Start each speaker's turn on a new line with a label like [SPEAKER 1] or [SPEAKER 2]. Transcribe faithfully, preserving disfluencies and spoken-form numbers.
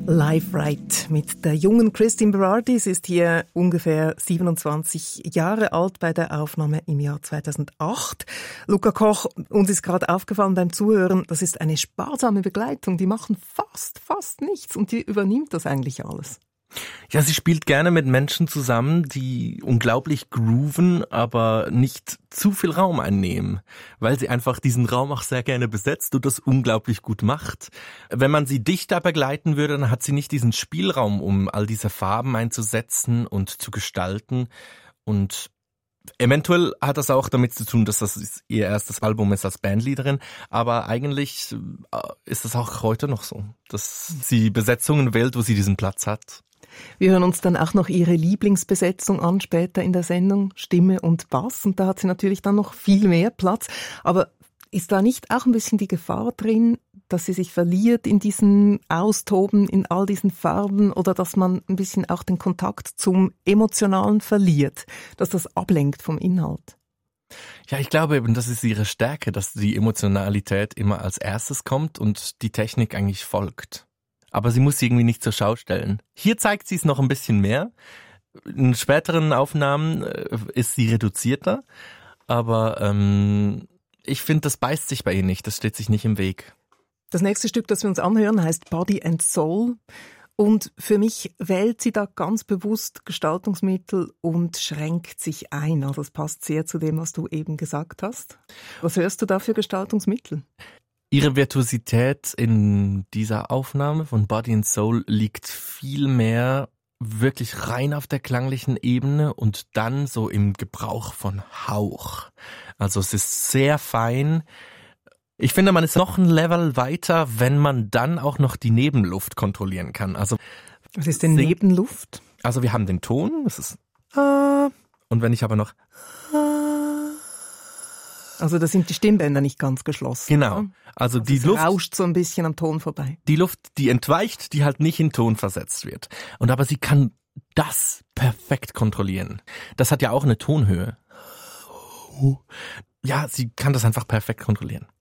[SPEAKER 1] Live Right mit der jungen Christine Berardi. Sie ist hier ungefähr siebenundzwanzig Jahre alt bei der Aufnahme im Jahr zweitausendacht. Luca Koch, uns ist gerade aufgefallen beim Zuhören, das ist eine sparsame Begleitung. Die machen fast, fast nichts und die übernimmt das eigentlich alles.
[SPEAKER 2] Ja, sie spielt gerne mit Menschen zusammen, die unglaublich grooven, aber nicht zu viel Raum einnehmen, weil sie einfach diesen Raum auch sehr gerne besetzt und das unglaublich gut macht. Wenn man sie dichter begleiten würde, dann hat sie nicht diesen Spielraum, um all diese Farben einzusetzen und zu gestalten. Und eventuell hat das auch damit zu tun, dass das ihr erstes Album ist als Bandleaderin, aber eigentlich ist das auch heute noch so, dass sie Besetzungen wählt, wo sie diesen Platz hat.
[SPEAKER 1] Wir hören uns dann auch noch ihre Lieblingsbesetzung an, später in der Sendung, Stimme und Bass. Und da hat sie natürlich dann noch viel mehr Platz. Aber ist da nicht auch ein bisschen die Gefahr drin, dass sie sich verliert in diesen Austoben, in all diesen Farben oder dass man ein bisschen auch den Kontakt zum Emotionalen verliert, dass das ablenkt vom Inhalt?
[SPEAKER 2] Ja, ich glaube eben, das ist ihre Stärke, dass die Emotionalität immer als erstes kommt und die Technik eigentlich folgt. Aber sie muss sie irgendwie nicht zur Schau stellen. Hier zeigt sie es noch ein bisschen mehr. In späteren Aufnahmen ist sie reduzierter, aber ähm, ich finde, das beißt sich bei ihr nicht, das steht sich nicht im Weg.
[SPEAKER 1] Das nächste Stück, das wir uns anhören, heißt Body and Soul. Und für mich wählt sie da ganz bewusst Gestaltungsmittel und schränkt sich ein. Also das passt sehr zu dem, was du eben gesagt hast. Was hörst du da für Gestaltungsmittel?
[SPEAKER 2] Ihre Virtuosität in dieser Aufnahme von Body and Soul liegt viel mehr wirklich rein auf der klanglichen Ebene und dann so im Gebrauch von Hauch. Also es ist sehr fein. Ich finde, man ist noch ein Level weiter, wenn man dann auch noch die Nebenluft kontrollieren kann. Also
[SPEAKER 1] was ist denn Nebenluft?
[SPEAKER 2] Also wir haben den Ton, das ist ah, und wenn ich aber noch
[SPEAKER 1] Also da sind die Stimmbänder nicht ganz geschlossen.
[SPEAKER 2] Genau. Also, also die Luft
[SPEAKER 1] rauscht so ein bisschen am Ton vorbei.
[SPEAKER 2] Die Luft, die entweicht, die halt nicht in Ton versetzt wird. Und aber sie kann das perfekt kontrollieren. Das hat ja auch eine Tonhöhe. Ja, sie kann das einfach perfekt kontrollieren.